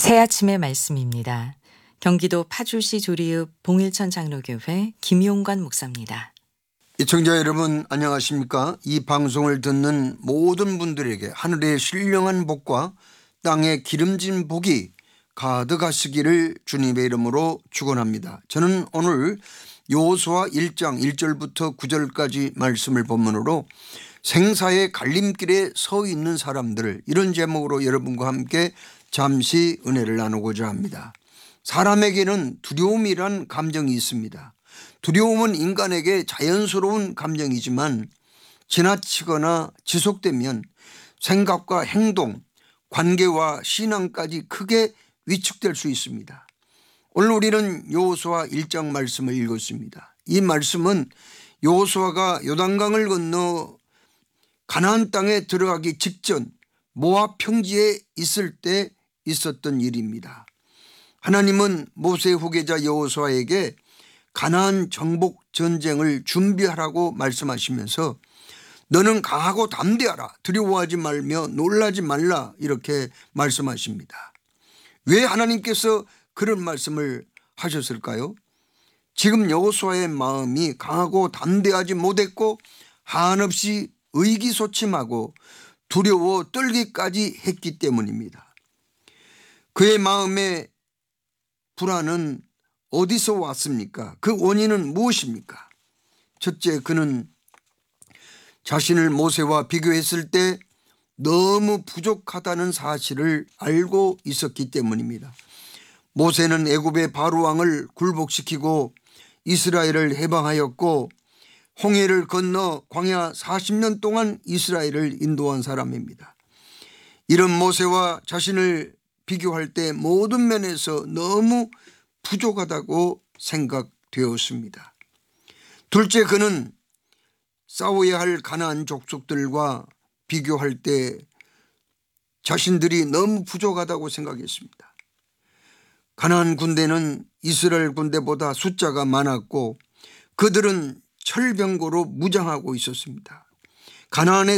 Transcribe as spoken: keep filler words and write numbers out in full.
새 아침의 말씀입니다. 경기도 파주시 조리읍 봉일천 장로교회 김용관 목사입니다. 시청자 여러분 안녕하십니까? 이 방송을 듣는 모든 분들에게 하늘의 신령한 복과 땅의 기름진 복이 가득하시기를 주님의 이름으로 축원합니다. 저는 오늘 여호수아 일 장 일 절부터 구 절까지 말씀을 본문으로 생사의 갈림길에 서 있는 사람들, 이런 제목으로 여러분과 함께 잠시 은혜를 나누고자 합니다. 사람에게는 두려움이란 감정이 있습니다. 두려움은 인간에게 자연스러운 감정이지만 지나치거나 지속되면 생각과 행동, 관계와 신앙까지 크게 위축될 수 있습니다. 오늘 우리는 여호수아 일 장 말씀을 읽었습니다. 이 말씀은 여호수아가 요단강을 건너 가나안 땅에 들어가기 직전 모압 평지에 있을 때 있었던 일입니다. 하나님은 모세 후계자 여호수아에게 가나안 정복 전쟁을 준비하라고 말씀하시면서 너는 강하고 담대하라, 두려워하지 말며 놀라지 말라, 이렇게 말씀하십니다. 왜 하나님께서 그런 말씀을 하셨을까요? 지금 여호수아의 마음이 강하고 담대하지 못했고 한없이 의기소침하고 두려워 떨기까지 했기 때문입니다. 그의 마음의 불안은 어디서 왔습니까? 그 원인은 무엇입니까? 첫째, 그는 자신을 모세와 비교했을 때 너무 부족하다는 사실을 알고 있었기 때문입니다. 모세는 애굽의 바로 왕을 굴복시키고 이스라엘을 해방하였고 홍해를 건너 광야 사십 년 동안 이스라엘을 인도한 사람입니다. 이런 모세와 자신을 비교할 때 모든 면에서 너무 부족하다고 생각되었습니다. 둘째, 그는 싸워야 할 가나안 족속들과 비교할 때 자신들이 너무 부족하다고 생각했습니다. 가나안 군대는 이스라엘 군대보다 숫자가 많았고 그들은 철병거로 무장하고 있었습니다. 가나안의